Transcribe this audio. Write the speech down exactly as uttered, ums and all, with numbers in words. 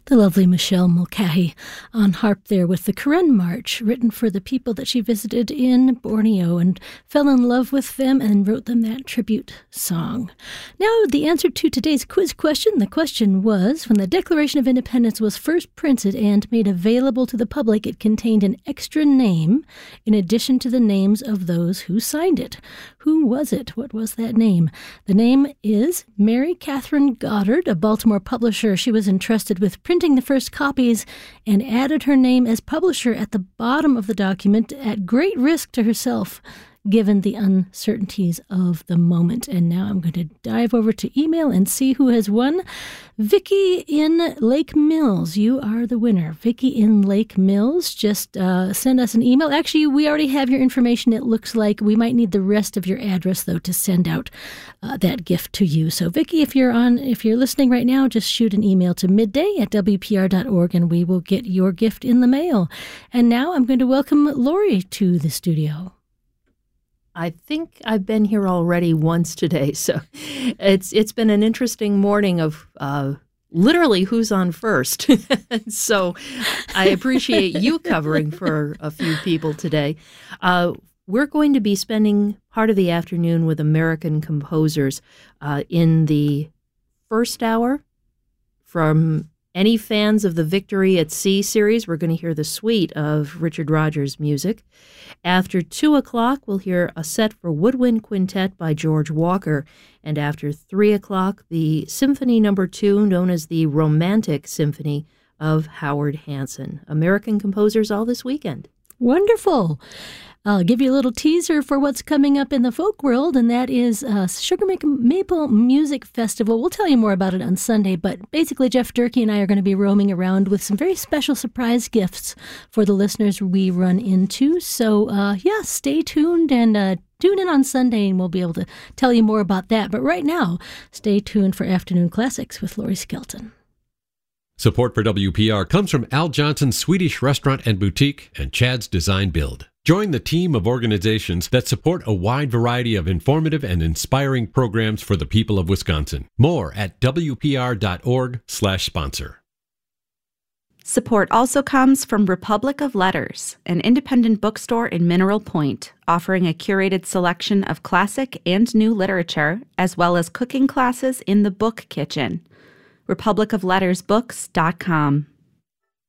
The lovely Michelle Mulcahy on harp there with the Karen March, written for the people that she visited in Borneo and fell in love with them and wrote them that tribute song. Now, the answer to today's quiz question. The question was, when the Declaration of Independence was first printed and made available to the public, it contained an extra name in addition to the names of those who signed it. Who was it? What was that name? The name is Mary Catherine Goddard, a Baltimore publisher. She was entrusted with printing the first copies and added her name as publisher at the bottom of the document at great risk to herself, given the uncertainties of the moment. And now I'm going to dive over to email and see who has won. Vicky in Lake Mills, you are the winner. Vicky in Lake Mills, just uh, send us an email. Actually, we already have your information, it looks like. We might need the rest of your address, though, to send out uh, that gift to you. So, Vicky, if you're on, if you're listening right now, just shoot an email to midday at W P R dot org, and we will get your gift in the mail. And now I'm going to welcome Lori to the studio. I think I've been here already once today, so it's it's been an interesting morning of uh, literally who's on first. So I appreciate you covering for a few people today. Uh, we're going to be spending part of the afternoon with American composers uh, in the first hour. From any fans of the Victory at Sea series, we're going to hear the suite of Richard Rodgers' music. After two o'clock, we'll hear a set for woodwind quintet by George Walker. And after three o'clock, the Symphony Number Two, known as the Romantic Symphony of Howard Hanson. American composers all this weekend. Wonderful. I'll give you a little teaser for what's coming up in the folk world, and that is uh, Sugar Maple Music Festival. We'll tell you more about it on Sunday, but basically Jeff Durkee and I are going to be roaming around with some very special surprise gifts for the listeners we run into. So, uh, yeah, stay tuned and uh, tune in on Sunday, and we'll be able to tell you more about that. But right now, stay tuned for Afternoon Classics with Lori Skelton. Support for W P R comes from Al Johnson's Swedish Restaurant and Boutique and Chad's Design Build. Join the team of organizations that support a wide variety of informative and inspiring programs for the people of Wisconsin. More at W P R dot org slash sponsor. Support also comes from Republic of Letters, an independent bookstore in Mineral Point, offering a curated selection of classic and new literature, as well as cooking classes in the book kitchen. republic of letters books dot com.